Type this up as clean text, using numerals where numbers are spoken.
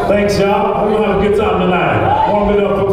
Thanks, y'all. We're gonna have a good time tonight. Warm it up for